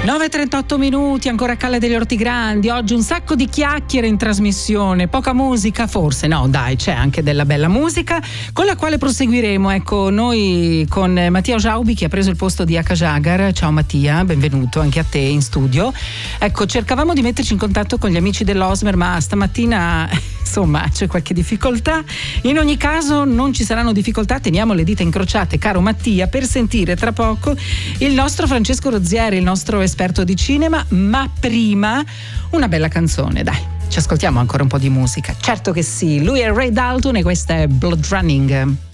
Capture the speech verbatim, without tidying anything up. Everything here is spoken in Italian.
nove e trentotto minuti, ancora a Calle degli Orti Grandi. Oggi un sacco di chiacchiere in trasmissione, poca musica, forse no, dai, c'è anche della bella musica con la quale proseguiremo. Ecco, noi con Mattia Ojaubi, che ha preso il posto di H. Jagar. Ciao Mattia, benvenuto anche a te in studio. Ecco, cercavamo di metterci in contatto con gli amici dell'Osmer, ma stamattina insomma c'è qualche difficoltà. In ogni caso non ci saranno difficoltà, teniamo le dita incrociate, caro Mattia, per sentire tra poco il nostro Francesco Rozieri, il nostro esperto di cinema. Ma prima una bella canzone, dai, ci ascoltiamo ancora un po' di musica. Certo che sì, lui è Ray Dalton e questa è Blood Running.